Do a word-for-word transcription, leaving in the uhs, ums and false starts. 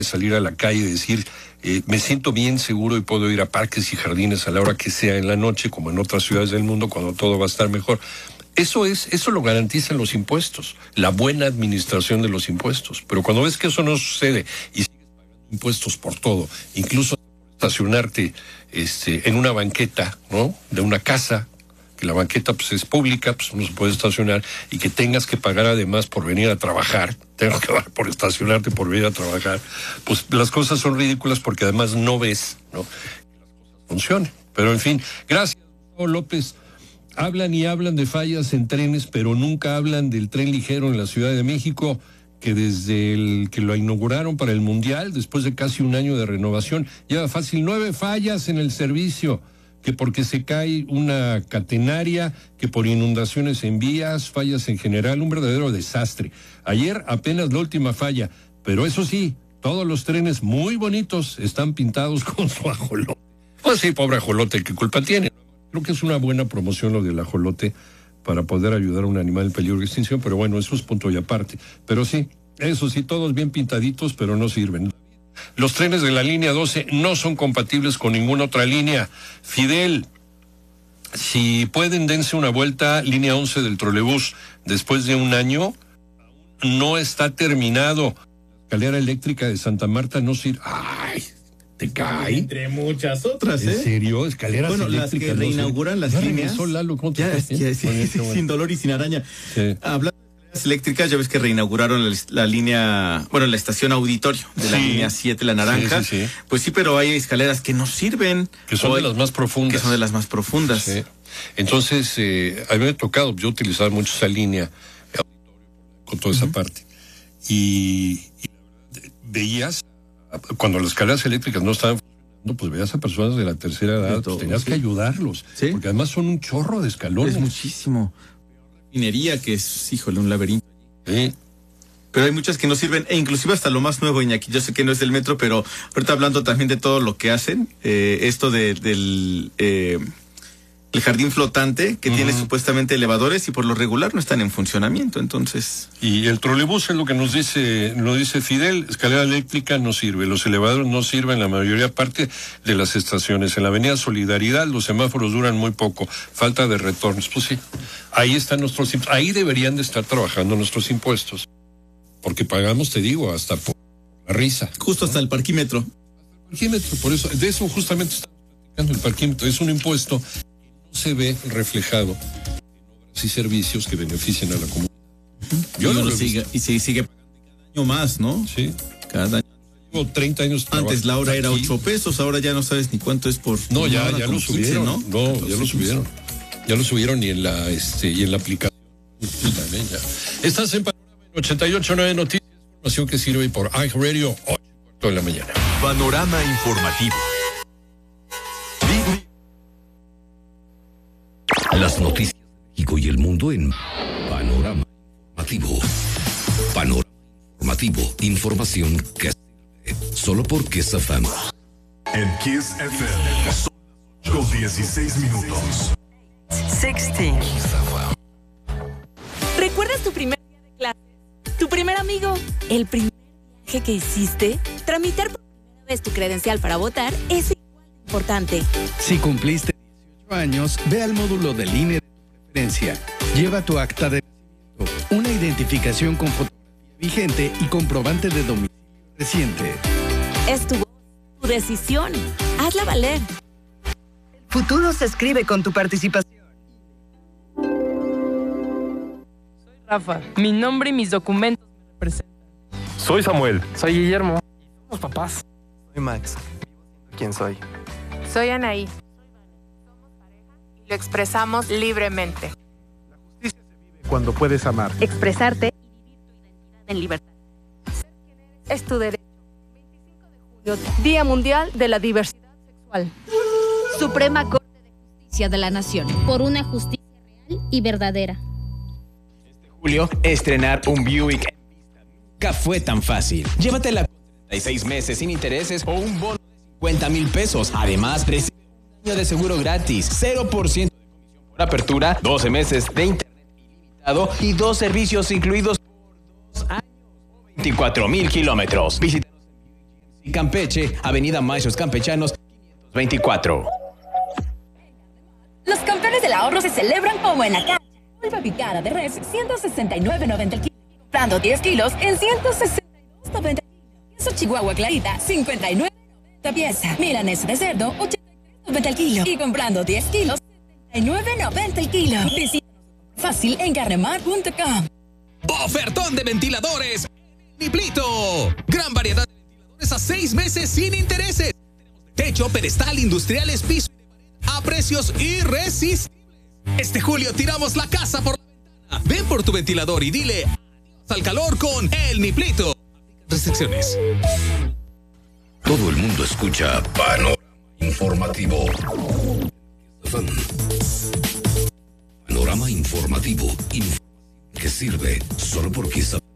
salir a la calle y decir, eh, me siento bien seguro y puedo ir a parques y jardines a la hora que sea en la noche, como en otras ciudades del mundo, cuando todo va a estar mejor. Eso es, eso lo garantizan los impuestos, la buena administración de los impuestos. Pero cuando ves que eso no sucede y sigues pagando impuestos por todo, incluso estacionarte este, en una banqueta, ¿no?, de una casa, que la banqueta pues es pública, pues no se puede estacionar, y que tengas que pagar además por venir a trabajar, tengas que pagar por estacionarte, por venir a trabajar, pues las cosas son ridículas porque además no ves, ¿no?, que las cosas funcionen. Pero en fin, gracias, Gustavo López. Hablan y hablan de fallas en trenes, pero nunca hablan del tren ligero en la Ciudad de México, que desde el que lo inauguraron para el Mundial, después de casi un año de renovación, lleva fácil nueve fallas en el servicio, que porque se cae una catenaria, que por inundaciones en vías, fallas en general, un verdadero desastre. Ayer apenas la última falla, pero eso sí, todos los trenes muy bonitos están pintados con su ajolote. Pues sí, pobre ajolote, ¿qué culpa tiene? Creo que es una buena promoción lo del ajolote para poder ayudar a un animal en peligro de extinción, pero bueno, eso es punto y aparte. Pero sí, eso sí, todos bien pintaditos, pero no sirven. Los trenes de la línea doce no son compatibles con ninguna otra línea. Fidel, si pueden, dense una vuelta, línea once del trolebús. Después de un año, no está terminado. La escalera eléctrica de Santa Marta no sirve. ¡Ay! ¿Te cae? Entre muchas otras, ¿eh? ¿En serio? Escaleras bueno, eléctricas. Las que reinauguran no las ya líneas. Regresó, Lalo, ¿cómo te ya, estás? ya, sí, Oye, sí, bueno. sin dolor y sin araña. Sí. Hablando de escaleras eléctricas, ya ves que reinauguraron la, la línea, bueno, la estación Auditorio de la Sí. línea siete, la naranja. Sí, sí, sí. Pues sí, pero hay escaleras que no sirven. Que son Hoy, de las más profundas. Que son de las más profundas. Sí. Entonces, eh, a mí me ha tocado, yo utilizaba mucho esa línea, con toda esa uh-huh. parte. Y, y veías, cuando las escaleras eléctricas no estaban funcionando, pues veías a personas de la tercera edad, todo, pues tenías sí. que ayudarlos. ¿Sí? Porque además son un chorro de escalones. Es muchísimo. Minería, que es, híjole, un laberinto. Sí. Pero hay muchas que no sirven, e inclusive hasta lo más nuevo, Iñaki. Yo sé que no es del metro, pero ahorita hablando también de todo lo que hacen, eh, esto de, del eh, el jardín flotante, que uh-huh. tiene supuestamente elevadores y por lo regular no están en funcionamiento, entonces... Y el trolebús es lo que nos dice, nos dice Fidel, escalera eléctrica no sirve, los elevadores no sirven en la mayoría parte de las estaciones. En la avenida Solidaridad los semáforos duran muy poco, falta de retornos. Pues sí, ahí están nuestros impuestos, ahí deberían de estar trabajando nuestros impuestos. Porque pagamos, te digo, hasta por la risa. Justo, ¿no? Hasta el parquímetro. Hasta el parquímetro, por eso, de eso justamente estamos platicando, el parquímetro. Es un impuesto que no se ve reflejado en obras y servicios que benefician a la comunidad. Uh-huh. Yo no lo sigue, y se sigue pagando cada año más, ¿no? Sí. Cada año. Llevo treinta años. Antes la hora era ocho pesos, ahora ya no sabes ni cuánto es por... No, ya, hora, ya lo subieron, quince, ¿no? No, catorce, ya lo subieron. Ya lo subieron y en la, este, y en la aplicación. También ya. Estás en ochenta y ocho punto nueve Noticias, información que sirve por iHeartRadio, ocho de la mañana. Panorama informativo. Las noticias de México y el mundo en Panorama Informativo. Panorama Informativo, información que sirve solo por Kiss F M. En Kiss F M, son las ocho dieciséis minutos. dieciséis. ¿Recuerdas tu primer día de clases? ¿Tu primer amigo? ¿El primer viaje que hiciste? Tramitar por primera vez tu credencial para votar es igual de importante. Si cumpliste dieciocho años, ve al módulo del I N E de tu preferencia. Lleva tu acta de nacimiento, una identificación con fotografía vigente y comprobante de domicilio reciente. Es tu voz, tu decisión. Hazla valer. El futuro se escribe con tu participación. Rafa, mi nombre y mis documentos me representan. Soy Samuel. Soy Guillermo. Somos papás. Soy Max. ¿Quién soy? Soy Anaí. Somos pareja y lo expresamos libremente. La justicia se vive cuando puedes amar, expresarte y vivir tu identidad en libertad. Ser quien eres es tu derecho. veinticinco de julio, Día Mundial de la Diversidad Sexual. Suprema Corte de Justicia de la Nación. Por una justicia real y verdadera. Julio, estrenar un Buick en vista nunca fue tan fácil. Llévatela con treinta y seis meses sin intereses o un bono de cincuenta mil pesos. Además, recibe un año de seguro gratis, cero por ciento de comisión por apertura, doce meses de internet ilimitado y dos servicios incluidos por dos años o veinticuatro mil kilómetros. Visítanos en y Campeche, Avenida Maestros Campechanos, quinientos veinticuatro. Los campeones del ahorro se celebran como en la cancha. Pulpa picada de res, ciento sesenta y nueve noventa el kilo. Comprando diez kilos en ciento sesenta y dos noventa el kilo. Queso Chihuahua Clarita, cincuenta y nueve noventa pieza. Milanesa de cerdo, ochenta y tres noventa el kilo. Y comprando diez kilos, setenta y nueve noventa el kilo. Visítanos fácil en carnemar punto com. Ofertón de ventiladores Niplito. Gran variedad de ventiladores a seis meses sin intereses. Tenemos de techo, pedestal, industriales, piso y de pared a precios irresistibles. Este julio tiramos la casa por la ventana. Ven por tu ventilador y dile adiós al calor con el Niplito. Restricciones. Todo el mundo escucha Panorama Informativo. Panorama Informativo. Información que sirve solo porque sabe.